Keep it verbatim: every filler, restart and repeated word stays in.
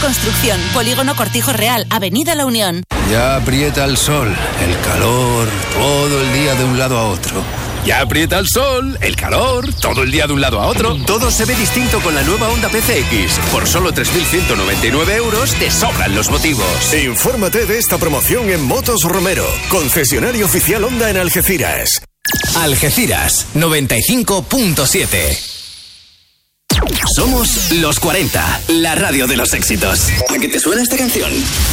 Construcción, Polígono Cortijo Real, Avenida La Unión. Ya aprieta el sol, el calor, todo el día de un lado a otro. Ya aprieta el sol, el calor, todo el día de un lado a otro. Todo se ve distinto con la nueva Honda P C X. Por solo tres mil ciento noventa y nueve euros te sobran los motivos. Infórmate de esta promoción en Motos Romero, concesionario oficial Honda en Algeciras. Algeciras noventa y cinco punto siete. Somos los cuarenta, la radio de los éxitos. ¿A qué te suena esta canción?